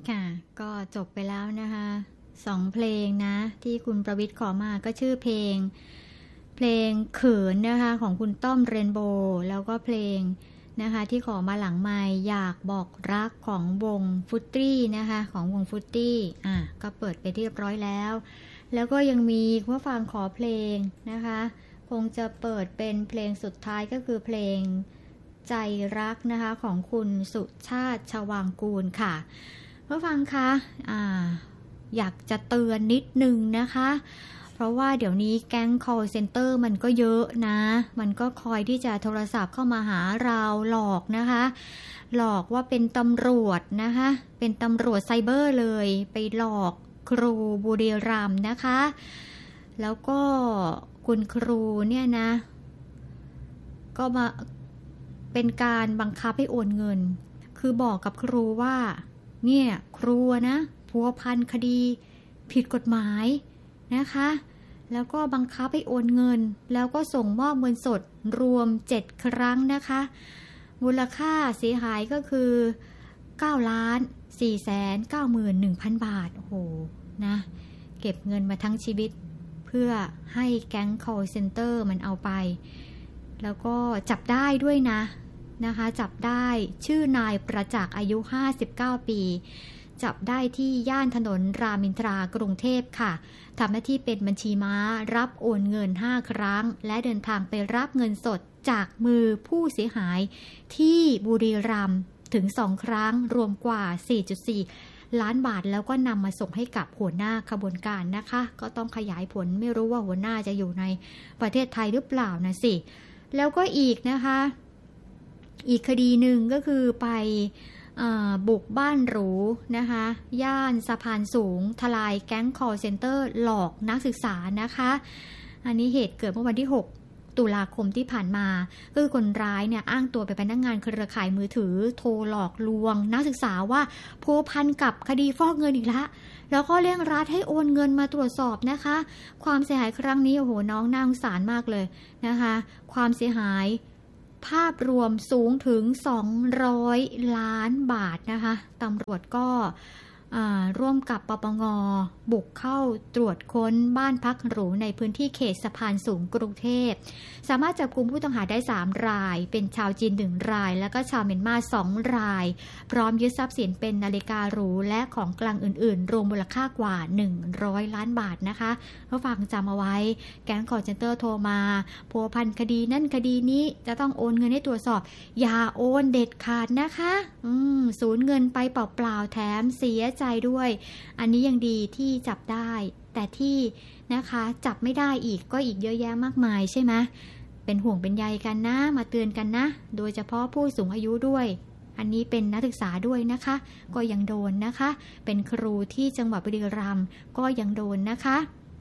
ค่ะก็จบไปแล้วนะคะ2เพลงนะที่คุณประวิตรขอมาก็ชื่อเพลงเขินนะคะของคุณต้อมเรนโบว์แล้วก็เพลงนะคะที่ขอมาหลังไมค์อยากบอกรักของวงฟุตตี้นะคะของวงฟุตตี้ก็เปิดไปเรียบร้อยแล้วก็ยังมีผู้ฟังขอเพลงนะคะคงจะเปิดเป็นเพลงสุดท้ายก็คือเพลงใจรักนะคะของคุณสุชาติชวางกูลค่ะผู้ฟังคะอยากจะเตือนนิดนึงนะคะเพราะว่าเดี๋ยวนี้แก๊ง call center มันก็เยอะนะมันก็คอยที่จะโทรศัพท์เข้ามาหาเราหลอกนะคะหลอกว่าเป็นตำรวจนะคะเป็นตำรวจไซเบอร์เลยไปหลอกครูบุรีรัมย์นะคะแล้วก็คุณครูเนี่ยนะก็มาเป็นการบังคับให้โอนเงินคือบอกกับครูว่าเนี่ยครูนะพัวพันคดีผิดกฎหมายนะคะแล้วก็บังคับให้โอนเงินแล้วก็ส่งมอบเงินสดรวม7ครั้งนะคะมูลค่าเสียหายก็คือ 9,491,000 บาทโอ้โหนะเก็บเงินมาทั้งชีวิตเพื่อให้แก๊ง call center มันเอาไปแล้วก็จับได้ด้วยนะคะจับได้ชื่อนายประจักษ์อายุ59ปีจับได้ที่ย่านถนนรามอินทรากรุงเทพค่ะทำหน้าที่เป็นบัญชีม้ารับโอนเงิน5ครั้งและเดินทางไปรับเงินสดจากมือผู้เสียหายที่บุรีรัมย์ถึง2ครั้งรวมกว่า 4.4 ล้านบาทแล้วก็นำมาส่งให้กับหัวหน้าขบวนการนะคะก็ต้องขยายผลไม่รู้ว่าหัวหน้าจะอยู่ในประเทศไทยหรือเปล่านะสิแล้วก็อีกนะคะอีกคดีหนึ่งก็คือไปบุกบ้านหรูนะคะย่านสะพานสูงทลายแก๊ง call center หลอกนักศึกษานะคะอันนี้เหตุเกิดเมื่อวันที่6ตุลาคมที่ผ่านมาคือคนร้ายเนี่ยอ้างตัวเป็นพนักงานเครือข่ายมือถือโทรหลอกลวงนักศึกษาว่าพัวพันกับคดีฟอกเงินอีกแล้วก็เร่งรัดให้โอนเงินมาตรวจสอบนะคะความเสียหายครั้งนี้โอ้โหน้องน่าสงสารมากเลยนะคะความเสียหายภาพรวมสูงถึง200 ล้านบาทนะคะตำรวจก็ร่วมกับปปง.บุกเข้าตรวจค้นบ้านพักหรูในพื้นที่เขตสะพานสูงกรุงเทพสามารถจับกุมผู้ต้องหาได้3รายเป็นชาวจีน1รายแล้วก็ชาวเมียนมา2รายพร้อมยึดทรัพย์สินเป็นนาฬิกาหรูและของกลางอื่นๆรวมมูลค่ากว่า100 ล้านบาทนะคะผู้ฟังจำเอาไว้แก๊ง call center โทรมาพัวพันคดีนั่นคดีนี้จะต้องโอนเงินให้ตรวจสอบอย่าโอนเด็ดขาดนะคะสูญเงินไปเปล่าๆแถมเสียใจด้วยอันนี้ยังดีที่จับได้แต่ที่นะคะจับไม่ได้อีกก็อีกเยอะแยะมากมายใช่ไหมเป็นห่วงเป็นใยกันนะมาเตือนกันนะโดยเฉพาะผู้สูงอายุด้วยอันนี้เป็นนักศึกษาด้วยนะคะก็ยังโดนนะคะเป็นครูที่จังหวัดบุรีรัมย์ก็ยังโดนนะคะ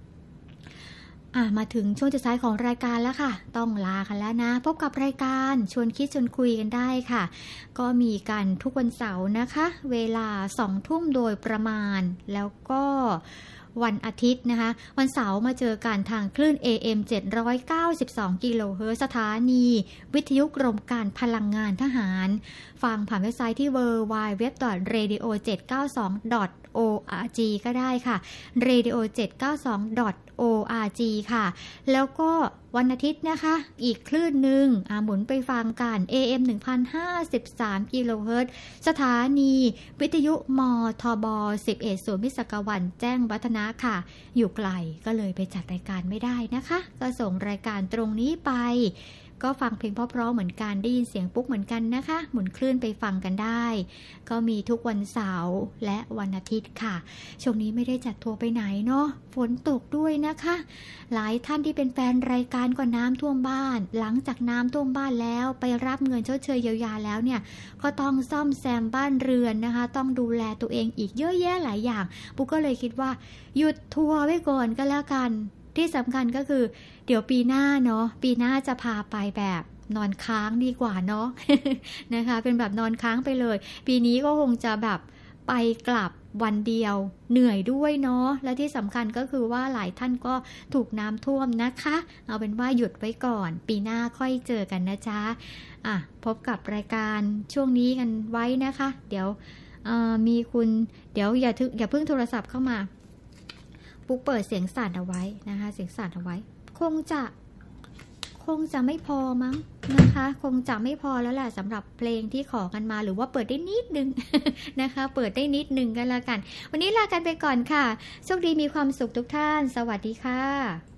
มาถึงช่วงสุดท้ายของรายการแล้วค่ะต้องลากันแล้วนะพบกับรายการชวนคิดชวนคุยกันได้ค่ะก็มีกันทุกวันเสาร์นะคะเวลา 20:00 นโดยประมาณแล้วก็วันอาทิตย์นะคะวันเสาร์มาเจอกันทางคลื่น AM 792 กิโลเฮิรตซ์สถานีวิทยุกรมการพลังงานทหารฟังผ่านเว็บไซต์ที่ www.radio792.org ก็ได้ค่ะ radio792.org ค่ะแล้วก็วันอาทิตย์นะคะอีกคลื่นหนึ่งหมุนไปฟังกัน AM 1053 กิโลเฮิรตซ์สถานีวิทยุมทบ 11 ศูนย์วิศกวันแจ้งวัฒนะค่ะอยู่ไกลก็เลยไปจัดรายการไม่ได้นะคะก็ส่งรายการตรงนี้ไปก็ฟังเพลงเพราะๆเหมือนกันได้ยินเสียงปุ๊กเหมือนกันนะคะหมุนคลื่นไปฟังกันได้ก็มีทุกวันเสาร์และวันอาทิตย์ค่ะช่วงนี้ไม่ได้จัดทัวร์ไปไหนเนาะฝนตกด้วยนะคะหลายท่านที่เป็นแฟนรายการก็น้ำท่วมบ้านหลังจากน้ำท่วมบ้านแล้วไปรับเงินชดเชยเยียวยาแล้วเนี่ยก็ต้องซ่อมแซมบ้านเรือนนะคะต้องดูแลตัวเองอีกเยอะแยะหลายอย่างปุ๊กก็เลยคิดว่าหยุดทัวร์ไว้ก่อนก็แล้วกันที่สำคัญก็คือเดี๋ยวปีหน้าเนาะปีหน้าจะพาไปแบบนอนค้างดีกว่าเนาะ นะคะเป็นแบบนอนค้างไปเลยปีนี้ก็คงจะแบบไปกลับวันเดียวเหนื่อยด้วยเนาะและที่สำคัญก็คือว่าหลายท่านก็ถูกน้ำท่วมนะคะเอาเป็นว่าหยุดไว้ก่อนปีหน้าค่อยเจอกันนะจ๊ะพบกับรายการช่วงนี้กันไว้นะคะเดี๋ยวมีคุณเดี๋ยวอย่าเพิ่งโทรศัพท์เข้ามาปุ๊กเปิดเสียงสั่นเอาไว้นะคะเสียงสั่นเอาไว้คงจะไม่พอมั้งนะคะคงจะไม่พอแล้วแหละสำหรับเพลงที่ขอกันมาหรือว่าเปิดได้นิดนึง นะคะเปิดได้นิดนึงกันละกันวันนี้ลากันไปก่อนค่ะโชคดีมีความสุขทุกท่านสวัสดีค่ะ